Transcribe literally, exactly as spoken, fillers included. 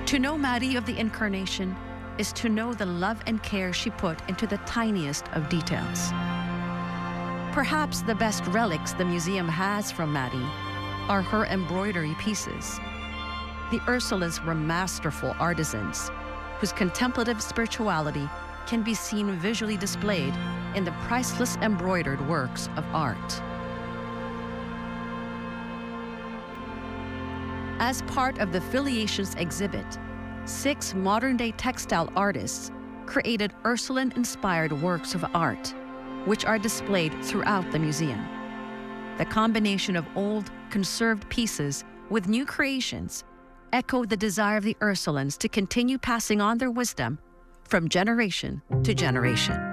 To know Marie of the Incarnation is to know the love and care she put into the tiniest of details. Perhaps the best relics the museum has from Marie are her embroidery pieces. The Ursulines were masterful artisans whose contemplative spirituality can be seen visually displayed in the priceless embroidered works of art. As part of the Filiations exhibit, six modern-day textile artists created Ursuline-inspired works of art, which are displayed throughout the museum. The combination of old, conserved pieces with new creations echo the desire of the Ursulines to continue passing on their wisdom from generation to generation.